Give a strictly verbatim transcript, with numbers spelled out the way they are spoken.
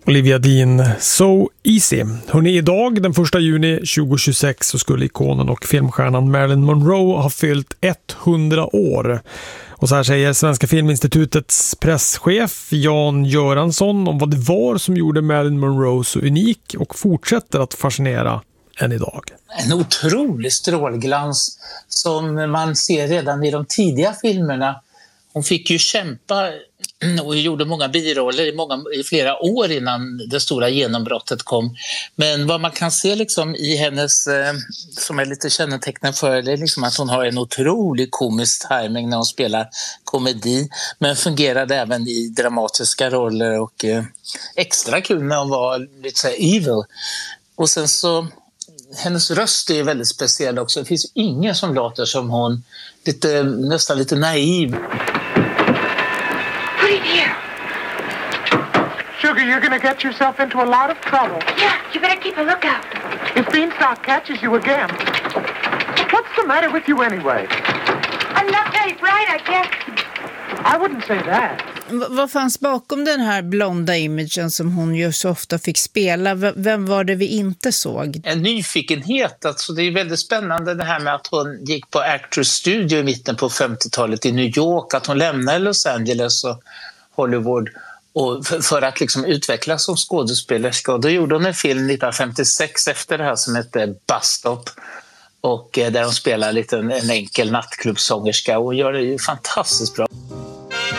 Olivia Dean, So Easy. Hörrni, idag den första juni tjugohundratjugosex så skulle ikonen och filmstjärnan Marilyn Monroe ha fyllt hundra år. Och så här säger Svenska Filminstitutets presschef Jan Göransson om vad det var som gjorde Marilyn Monroe så unik och fortsätter att fascinera än idag. En otrolig strålglans som man ser redan i de tidiga filmerna. Hon fick ju kämpa och gjorde många biroller i, många, i flera år innan det stora genombrottet kom. Men vad man kan se liksom i hennes, eh, som är lite kännetecknande för det, är liksom att hon har en otrolig komisk timing när hon spelar komedi. Men fungerade även i dramatiska roller och eh, extra kul när hon var lite så här evil. Och sen så, hennes röst är väldigt speciell också. Det finns ingen som låter som hon, lite, nästan lite naiv. Sugar, you're going to get yourself into a lot of trouble. Yeah, you better keep a lookout. If Beanstalk catches you again. What's the matter with you anyway? I'm not very bright, I guess. I wouldn't say that. V- vad fanns bakom den här blonda imagen som hon ju så ofta fick spela? V- vem var det vi inte såg? En nyfikenhet, alltså det är väldigt spännande det här med att hon gick på Actors Studio i mitten på femtiotalet i New York, att hon lämnade Los Angeles och Hollywood och för, för att liksom utvecklas som skådespelerska. Och då gjorde hon en film nittonhundrafemtiosex efter det här som hette Bus Stop, och där hon spelar lite en, en enkel nattklubbsångerska och gör det ju fantastiskt bra.